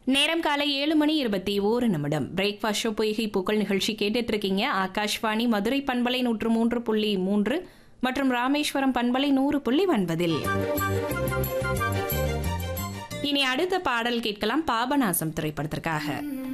நேரம் காலை 7:21 breakfast show பொய்கை பூக்கள் நிகழ்ச்சி கேட்டுட்டு இருக்கீங்க. ஆகாஷ்வாணி மதுரை பண்பலை 103.3 மற்றும் ராமேஸ்வரம் பண்பலை 100.9. இனி அடுத்த பாடல் கேட்கலாம். பாபநாசம் திரைப்படத்திற்காக.